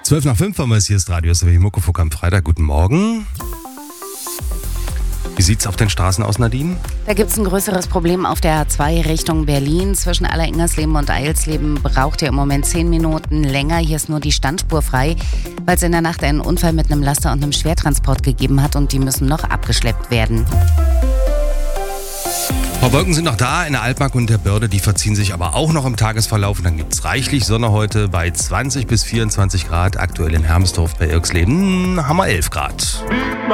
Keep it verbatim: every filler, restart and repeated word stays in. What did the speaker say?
zwölf nach fünf haben wir es, hier ist Radio S W Muckefuck am Freitag. Guten Morgen. Wie sieht's auf den Straßen aus, Nadine? Da gibt es ein größeres Problem auf der A zwei Richtung Berlin. Zwischen Aller-Ingersleben und Eilsleben braucht ihr im Moment zehn Minuten länger. Hier ist nur die Standspur frei, weil es in der Nacht einen Unfall mit einem Laster und einem Schwertransport gegeben hat und die müssen noch abgeschleppt werden. Ein paar Wolken sind noch da in der Altmark und der Börde, die verziehen sich aber auch noch im Tagesverlauf. Und dann gibt es reichlich Sonne heute bei zwanzig bis vierundzwanzig Grad. Aktuell in Hermsdorf bei Irxleben haben wir elf Grad.